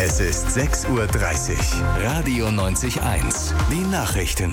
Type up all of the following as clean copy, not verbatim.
Es ist 6:30 Uhr. Radio 90.1. Die Nachrichten.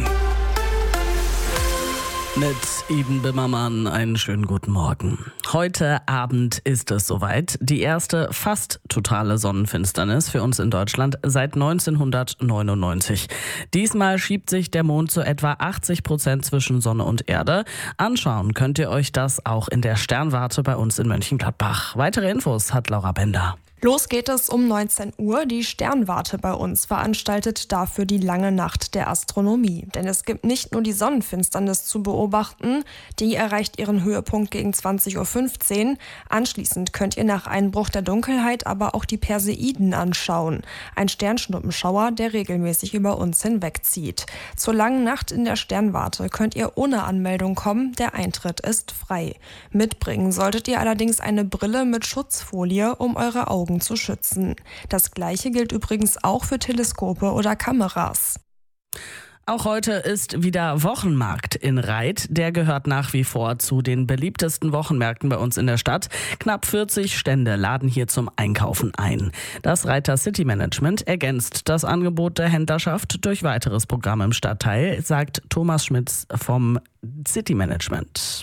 Mit Iben Bimmermann einen schönen guten Morgen. Heute Abend ist es soweit. Die erste fast totale Sonnenfinsternis für uns in Deutschland seit 1999. Diesmal schiebt sich der Mond zu etwa 80% zwischen Sonne und Erde. Anschauen könnt ihr euch das auch in der Sternwarte bei uns in Mönchengladbach. Weitere Infos hat Laura Bender. Los geht es um 19 Uhr. Die Sternwarte bei uns veranstaltet dafür die lange Nacht der Astronomie. Denn es gibt nicht nur die Sonnenfinsternis zu beobachten, die erreicht ihren Höhepunkt gegen 20:15 Uhr. Anschließend könnt ihr nach Einbruch der Dunkelheit aber auch die Perseiden anschauen. Ein Sternschnuppenschauer, der regelmäßig über uns hinwegzieht. Zur langen Nacht in der Sternwarte könnt ihr ohne Anmeldung kommen. Der Eintritt ist frei. Mitbringen solltet ihr allerdings eine Brille mit Schutzfolie, um eure Augen zu schützen. Das Gleiche gilt übrigens auch für Teleskope oder Kameras. Auch heute ist wieder Wochenmarkt in Reit. Der gehört nach wie vor zu den beliebtesten Wochenmärkten bei uns in der Stadt. Knapp 40 Stände laden hier zum Einkaufen ein. Das Reiter City Management ergänzt das Angebot der Händlerschaft durch weiteres Programm im Stadtteil, sagt Thomas Schmitz vom City Management.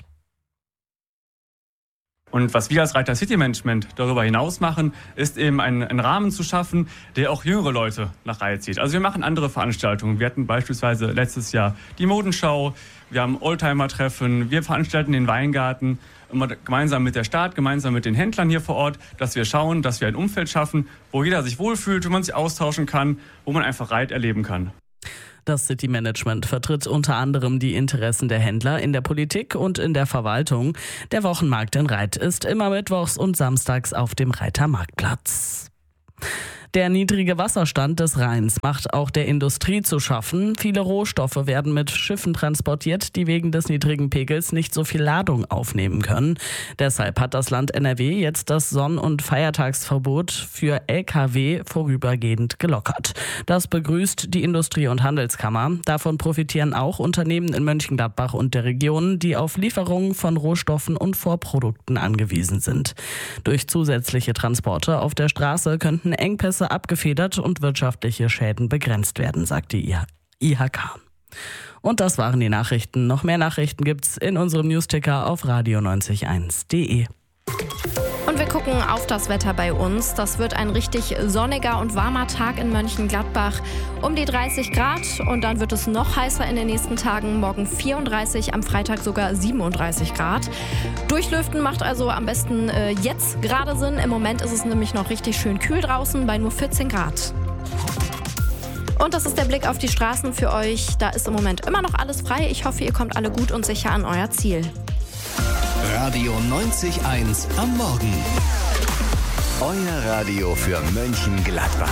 Und was wir als Reiter City Management darüber hinaus machen, ist eben einen Rahmen zu schaffen, der auch jüngere Leute nach Reit zieht. Also wir machen andere Veranstaltungen. Wir hatten beispielsweise letztes Jahr die Modenschau, wir haben Oldtimer-Treffen, wir veranstalten den Weingarten, immer gemeinsam mit der Stadt, gemeinsam mit den Händlern hier vor Ort, dass wir schauen, dass wir ein Umfeld schaffen, wo jeder sich wohlfühlt, wo man sich austauschen kann, wo man einfach Reit erleben kann. Das City Management vertritt unter anderem die Interessen der Händler in der Politik und in der Verwaltung. Der Wochenmarkt in Reit ist immer mittwochs und samstags auf dem Reiter Marktplatz. Der niedrige Wasserstand des Rheins macht auch der Industrie zu schaffen. Viele Rohstoffe werden mit Schiffen transportiert, die wegen des niedrigen Pegels nicht so viel Ladung aufnehmen können. Deshalb hat das Land NRW jetzt das Sonn- und Feiertagsverbot für Lkw vorübergehend gelockert. Das begrüßt die Industrie- und Handelskammer. Davon profitieren auch Unternehmen in Mönchengladbach und der Region, die auf Lieferungen von Rohstoffen und Vorprodukten angewiesen sind. Durch zusätzliche Transporte auf der Straße könnten Engpässe abgefedert und wirtschaftliche Schäden begrenzt werden, sagt die IHK. Und das waren die Nachrichten. Noch mehr Nachrichten gibt's in unserem Newsticker auf radio901.de. Und wir gucken auf das Wetter bei uns. Das wird ein richtig sonniger und warmer Tag in Mönchengladbach. Um die 30 Grad und dann wird es noch heißer in den nächsten Tagen. Morgen 34, am Freitag sogar 37 Grad. Durchlüften macht also am besten jetzt gerade Sinn. Im Moment ist es nämlich noch richtig schön kühl draußen bei nur 14 Grad. Und das ist der Blick auf die Straßen für euch. Da ist im Moment immer noch alles frei. Ich hoffe, ihr kommt alle gut und sicher an euer Ziel. Radio 90.1 am Morgen. Euer Radio für Mönchengladbach.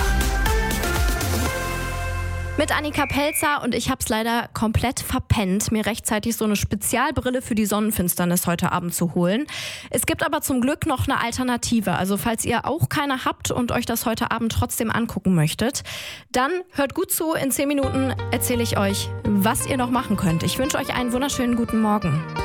Mit Annika Pelzer und ich habe es leider komplett verpennt, mir rechtzeitig so eine Spezialbrille für die Sonnenfinsternis heute Abend zu holen. Es gibt aber zum Glück noch eine Alternative. Also falls ihr auch keine habt und euch das heute Abend trotzdem angucken möchtet, dann hört gut zu. In 10 Minuten erzähle ich euch, was ihr noch machen könnt. Ich wünsche euch einen wunderschönen guten Morgen.